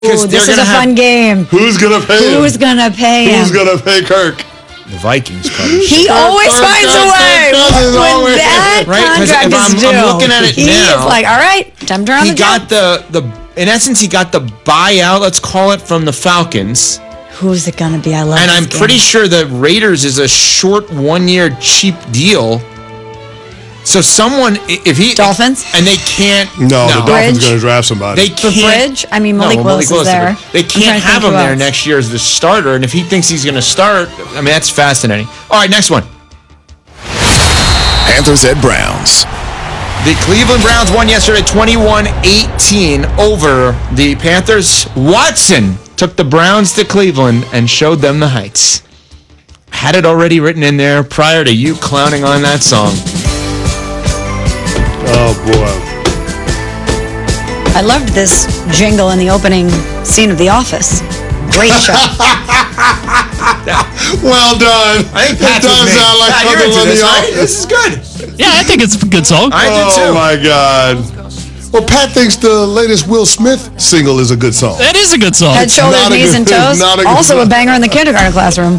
Ooh, this is a fun game. Who's going to pay him? Who's going to pay him? Who's going to pay Kirk? The Vikings probably. He always finds a way. When that contract is due, I'm looking at it he now. is like, all right, time to run the got in essence, he got the buyout, let's call it, from the Falcons. Who's it going to be? I love And this I'm game. pretty sure the Raiders is a short 1-year cheap deal. So someone, if he... Dolphins? And they can't... No, the Dolphins Bridge? going to draft somebody. They can't... Bridge? I mean, Malik Willis is there. They can't have him there next year as the starter, and if he thinks he's going to start, I mean, that's fascinating. All right, next one. Panthers at Browns. The Cleveland Browns won yesterday 21-18 over the Panthers. Watson took the Browns to Cleveland and showed them the heights. Had it already written in there prior to you clowning on that song. Oh, boy. I loved this jingle in the opening scene of The Office. Great show. Well done. I think it does sound like Pat, something on The right? Office. This is good. Yeah, I think it's a good song. I do too. Oh, my God. Well, Pat thinks the latest Will Smith single is a good song. That is a good song. Head, shoulders, not a knees, good- and toes. not a good Also a song. banger in the kindergarten classroom.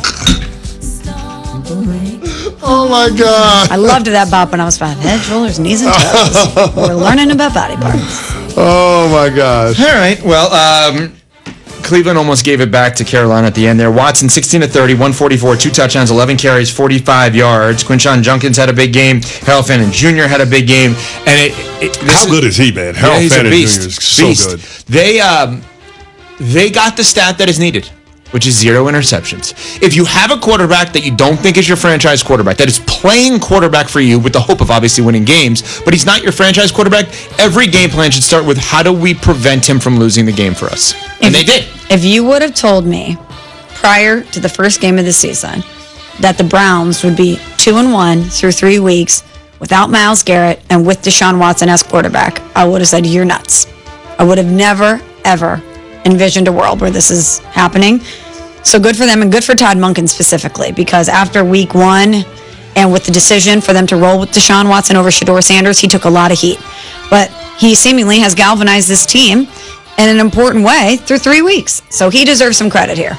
Oh, my God. I loved that bop when I was 5. Head, shoulders, knees, and toes. We're learning about body parts. Oh, my gosh. All right. Well, Cleveland almost gave it back to Carolina at the end there. Watson, 16 of 30, 144, 2 touchdowns, 11 carries, 45 yards. Quinshawn Junkins had a big game. Harold Fannin Jr. had a big game. And How good is he, man? Harold he's a Fannin Jr. beast. is so Beast. good. They got the stat that is needed, which is 0 interceptions. If you have a quarterback that you don't think is your franchise quarterback, that is playing quarterback for you with the hope of obviously winning games, but he's not your franchise quarterback, every game plan should start with how do we prevent him from losing the game for us? And they did. If you would have told me prior to the first game of the season that the Browns would be 2-1 through 3 weeks without Myles Garrett and with Deshaun Watson as quarterback, I would have said, you're nuts. I would have never, ever envisioned a world where this is happening. So good for them and good for Todd Monken specifically, because after week 1 and with the decision for them to roll with Deshaun Watson over Shedeur Sanders, he took a lot of heat. But he seemingly has galvanized this team in an important way through 3 weeks. So he deserves some credit here.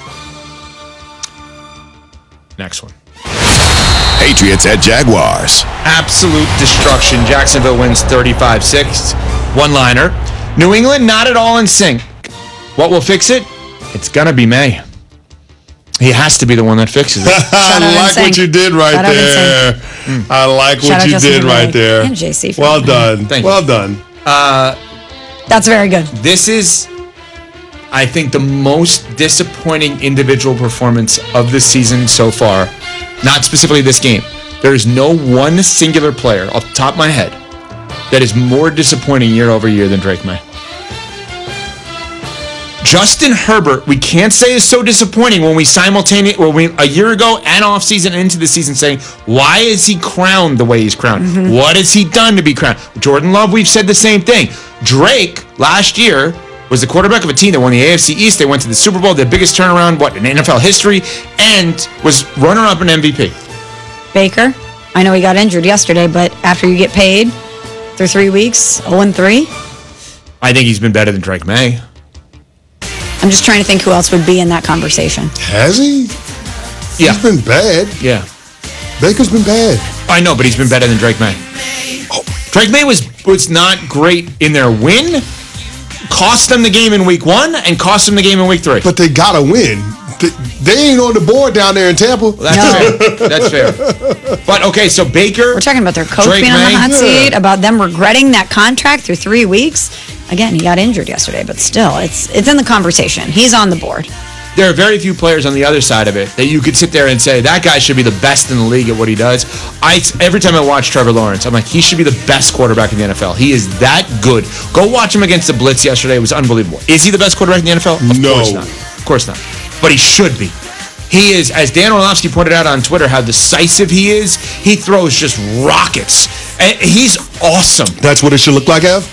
Next one. Patriots at Jaguars. Absolute destruction. Jacksonville wins 35-6. One-liner. New England not at all in sync. What will fix it? It's going to be May. He has to be the one that fixes it. I like what you did right there. I like what you did right there. And JC. Well done. Thank you. Well done. That's very good. This is, I think, the most disappointing individual performance of the season so far. Not specifically this game. There is no one singular player off the top of my head that is more disappointing year over year than Drake May. Justin Herbert, we can't say is so disappointing when we a year ago and off season into the season saying, why is he crowned the way he's crowned? Mm-hmm. What has he done to be crowned? Jordan Love, we've said the same thing. Drake, last year, was the quarterback of a team that won the AFC East. They went to the Super Bowl, the biggest turnaround, in NFL history, and was runner-up in MVP. Baker, I know he got injured yesterday, but after you get paid through 3 weeks, 0-3. I think he's been better than Drake May. I'm just trying to think who else would be in that conversation. Has he? Yeah. He's been bad. Yeah. Baker's been bad. I know, but he's been better than Drake May. Drake May was not great in their win. Cost them the game in week 1 and cost them the game in week 3. But they got to win. They ain't on the board down there in Tampa. That's fair. But, okay, so Baker. We're talking about their coach Drake being on the May. hot seat, about them regretting that contract through 3 weeks. Again, he got injured yesterday, but still, it's in the conversation. He's on the board. There are very few players on the other side of it that you could sit there and say, that guy should be the best in the league at what he does. Every time I watch Trevor Lawrence, I'm like, he should be the best quarterback in the NFL. He is that good. Go watch him against the Blitz yesterday. It was unbelievable. Is he the best quarterback in the NFL? Of course not. Of course not. But he should be. He is, as Dan Orlovsky pointed out on Twitter, how decisive he is. He throws just rockets. And he's awesome. That's what it should look like, Ev?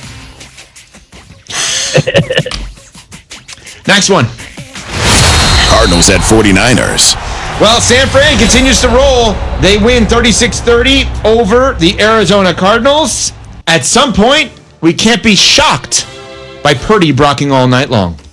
Next one. Cardinals at 49ers. Well, San Fran continues to roll. They win 36-30 over the Arizona Cardinals. At some point, we can't be shocked by Purdy blocking all night long.